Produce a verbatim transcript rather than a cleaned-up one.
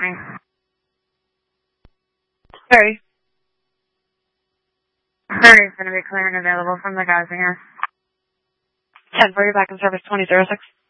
Thirty. Thirty is going to be clear and available from the guys in here. Ten for you, back in service twenty zero six.